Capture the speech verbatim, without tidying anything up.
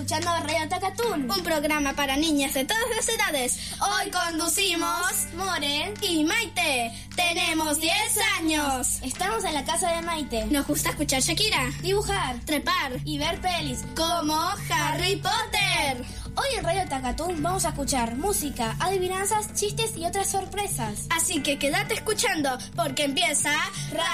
escuchando Radio Takatún, un programa para niñas de todas las edades. Hoy conducimos More y Maite. Tenemos diez años. Estamos en la casa de Maite. Nos gusta escuchar Shakira, dibujar, trepar y ver pelis como Harry Potter. Hoy en Radio Takatún vamos a escuchar música, adivinanzas, chistes y otras sorpresas. Así que quédate escuchando porque empieza